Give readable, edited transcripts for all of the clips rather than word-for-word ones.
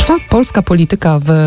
Trwa polska polityka w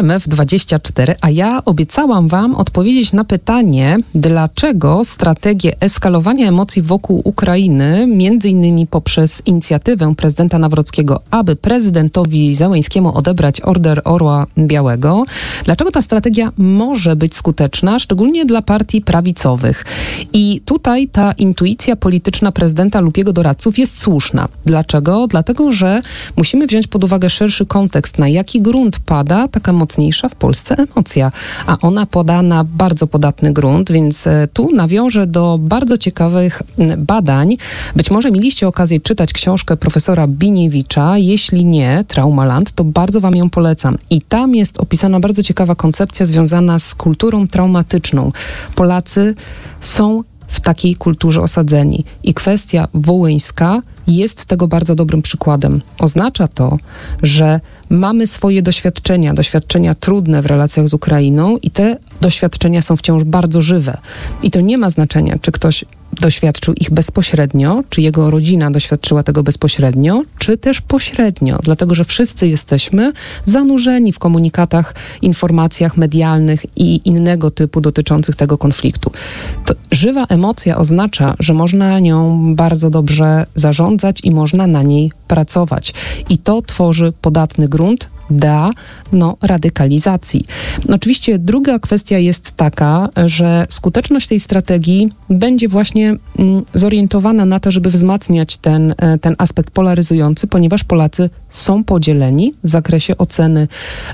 RMF24, a ja obiecałam wam odpowiedzieć na pytanie, dlaczego strategię eskalowania emocji wokół Ukrainy, między innymi poprzez inicjatywę prezydenta Nawrockiego, aby prezydentowi Zełenskiemu odebrać Order Orła Białego, dlaczego ta strategia może być skuteczna, szczególnie dla partii prawicowych. I tutaj ta intuicja polityczna prezydenta lub jego doradców jest słuszna. Dlaczego? Dlatego, że musimy wziąć pod uwagę szerszy kontekst, na jaki grunt pada taka mocniejsza w Polsce emocja. A ona pada na bardzo podatny grunt, więc tu nawiążę do bardzo ciekawych badań. Być może mieliście okazję czytać książkę profesora Biniewicza. Jeśli nie, Traumaland, to bardzo wam ją polecam. I tam jest opisana bardzo ciekawa koncepcja związana z kulturą traumatyczną. Polacy są w takiej kulturze osadzeni. I kwestia wołyńska jest tego bardzo dobrym przykładem. Oznacza to, że mamy swoje doświadczenia trudne w relacjach z Ukrainą i te doświadczenia są wciąż bardzo żywe. I to nie ma znaczenia, czy ktoś doświadczył ich bezpośrednio, czy jego rodzina doświadczyła tego bezpośrednio, czy też pośrednio, dlatego że wszyscy jesteśmy zanurzeni w komunikatach, informacjach medialnych i innego typu dotyczących tego konfliktu. To żywa emocja oznacza, że można nią bardzo dobrze zarządzać i można na niej pracować. I to tworzy podatny grunt dla radykalizacji. Oczywiście druga kwestia jest taka, że skuteczność tej strategii będzie właśnie zorientowana na to, żeby wzmacniać ten aspekt polaryzujący, ponieważ Polacy są podzieleni w zakresie oceny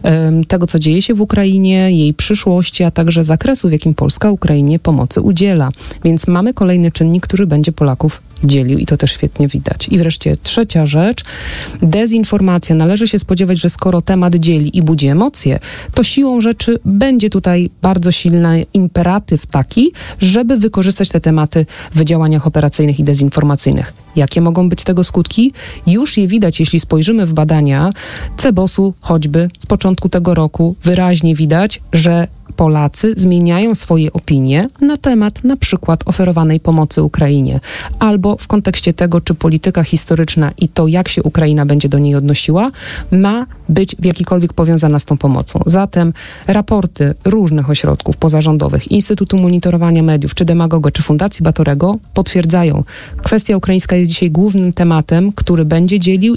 tego, co dzieje się w Ukrainie, jej przyszłości, a także zakresu, w jakim Polska Ukrainie pomocy udziela. Więc mamy kolejny czynnik, który będzie Polaków dzielił i to też świetnie widać. I wreszcie trzecia rzecz, dezinformacja. Należy się spodziewać, że skoro temat dzieli i budzi emocje, to siłą rzeczy będzie tutaj bardzo silny imperatyw taki, żeby wykorzystać te tematy w działaniach operacyjnych i dezinformacyjnych. Jakie mogą być tego skutki? Już je widać, jeśli spojrzymy w badania CBOS-u choćby z początku tego roku. Wyraźnie widać, że Polacy zmieniają swoje opinie na temat na przykład oferowanej pomocy Ukrainie albo w kontekście tego, czy polityka historyczna i to, jak się Ukraina będzie do niej odnosiła, ma być w jakikolwiek powiązana z tą pomocą. Zatem raporty różnych ośrodków pozarządowych, Instytutu Monitorowania Mediów, czy Demagoga, czy Fundacji Batorego potwierdzają, kwestia ukraińska jest dzisiaj głównym tematem, który będzie dzielił